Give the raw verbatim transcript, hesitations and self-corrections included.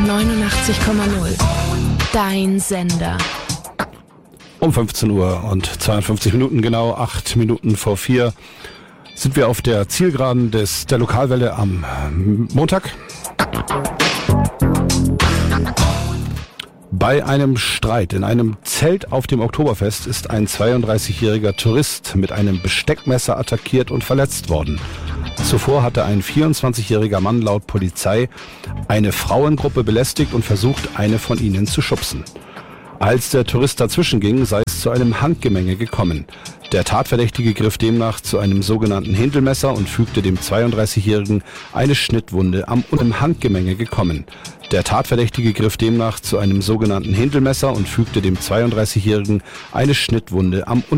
neunundachtzig Komma null. Dein Sender. Um fünfzehn Uhr und zweiundfünfzig Minuten, genau acht Minuten vor vier, sind wir auf der Zielgeraden des, der Lokalwelle am Montag. Bei einem Streit in einem Zelt auf dem Oktoberfest ist ein zweiunddreißigjähriger Tourist mit einem Besteckmesser attackiert und verletzt worden. Zuvor hatte ein vierundzwanzigjähriger Mann laut Polizei eine Frauengruppe belästigt und versucht, eine von ihnen zu schubsen. Als der Tourist dazwischen ging, sei es zu einem Handgemenge gekommen. Der Tatverdächtige griff demnach zu einem sogenannten Hindelmesser und fügte dem zweiunddreißigjährigen eine Schnittwunde am im Handgemenge gekommen. Der Tatverdächtige griff demnach zu einem sogenannten Hindelmesser und fügte dem zweiunddreißigjährigen eine Schnittwunde am